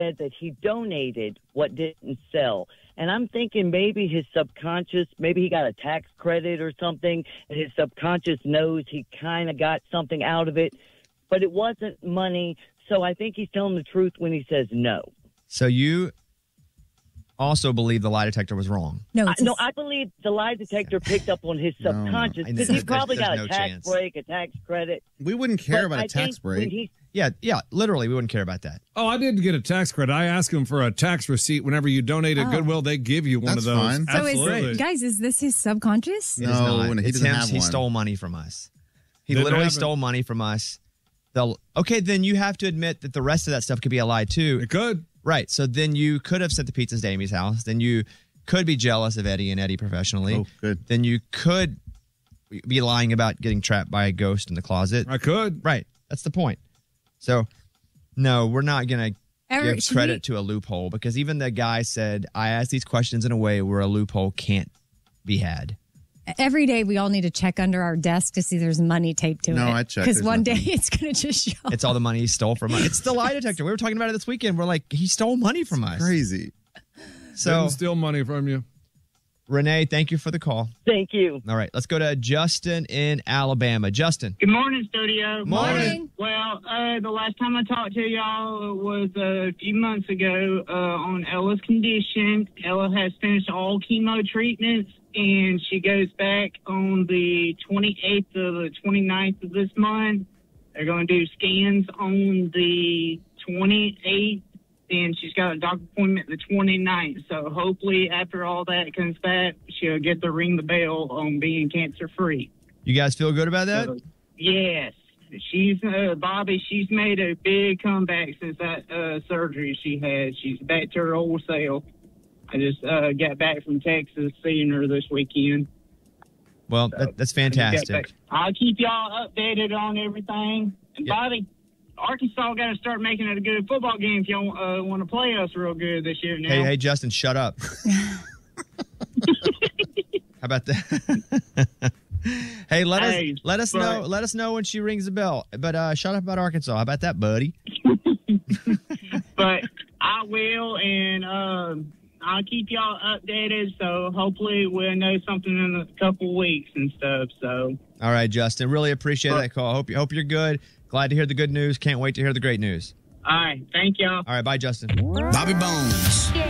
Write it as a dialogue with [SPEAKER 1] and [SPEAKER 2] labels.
[SPEAKER 1] that he donated what didn't sell. And I'm thinking maybe his subconscious, maybe he got a tax credit or something, and his subconscious knows he kind of got something out of it, but it wasn't money. So I think he's telling the truth when he says no.
[SPEAKER 2] So you also believe the lie detector was wrong?
[SPEAKER 1] No, I believe the lie detector picked up on his subconscious because he probably got a tax break, a tax credit.
[SPEAKER 3] We wouldn't care about a tax break.
[SPEAKER 2] Yeah, literally, we wouldn't care about that.
[SPEAKER 4] Oh, I didn't get a tax credit. I asked him for a tax receipt. Whenever you donate at Goodwill, they give you one of those.
[SPEAKER 3] Fine.
[SPEAKER 5] So is this his subconscious?
[SPEAKER 3] No, he doesn't have one.
[SPEAKER 2] He stole money from us. He literally stole money from us. Okay, then you have to admit that the rest of that stuff could be a lie, too.
[SPEAKER 4] It could.
[SPEAKER 2] Right, so then you could have sent the pizzas to Amy's house. Then you could be jealous of Eddie and Eddie professionally.
[SPEAKER 3] Oh, good.
[SPEAKER 2] Then you could be lying about getting trapped by a ghost in the closet.
[SPEAKER 4] I could.
[SPEAKER 2] Right, that's the point. So, no, we're not going to give credit to a loophole because even the guy said, I asked these questions in a way where a loophole can't be had.
[SPEAKER 5] Every day we all need to check under our desk to see there's money taped to it.
[SPEAKER 3] No, I check.
[SPEAKER 5] Because one day it's going to just show.
[SPEAKER 2] It's all the money he stole from us. It's the lie detector. We were talking about it this weekend. We're like, he stole money from us.
[SPEAKER 3] Crazy.
[SPEAKER 4] So didn't steal money from you.
[SPEAKER 2] Renee, thank you for the call.
[SPEAKER 1] Thank you.
[SPEAKER 2] All right, let's go to Justin in Alabama. Justin.
[SPEAKER 6] Good morning, studio.
[SPEAKER 2] Morning.
[SPEAKER 6] Well, the last time I talked to y'all was a few months ago on Ella's condition. Ella has finished all chemo treatments, and she goes back on the 28th or the 29th of this month. They're going to do scans on the 28th. And she's got a doctor appointment the 29th. So hopefully after all that comes back, she'll get to ring the bell on being cancer-free.
[SPEAKER 2] You guys feel good about that?
[SPEAKER 6] Yes. She's Bobby, she's made a big comeback since that surgery she had. She's back to her old self. I just got back from Texas seeing her this weekend.
[SPEAKER 2] Well, that's fantastic.
[SPEAKER 6] I'll keep y'all updated on everything. And Bobby, Arkansas got to start making it a good football game if y'all want to play us real good this year now.
[SPEAKER 2] Hey, Justin, shut up. How about that? Hey, let us know when she rings the bell. But shut up about Arkansas. How about that, buddy?
[SPEAKER 6] But I will, and I'll keep y'all updated. So hopefully we'll know something in a couple weeks and stuff. So
[SPEAKER 2] all right, Justin, really appreciate that call. Hope you're good. Glad to hear the good news. Can't wait to hear the great news.
[SPEAKER 6] All right. Thank y'all.
[SPEAKER 2] All right. Bye, Justin.
[SPEAKER 7] Bobby Bones.